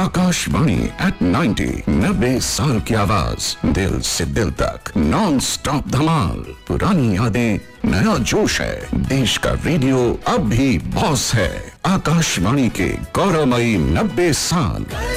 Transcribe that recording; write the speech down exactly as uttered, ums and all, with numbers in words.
Akashvani eight ninety, नब्बे साल की आवाज, दिल से दिल तक, नॉन स्टॉप धमाल, पुरानी यादें, नया जोश है। देश का रेडियो अब भी बॉस है। आकाशवाणी के गौरवमयी नब्बे साल।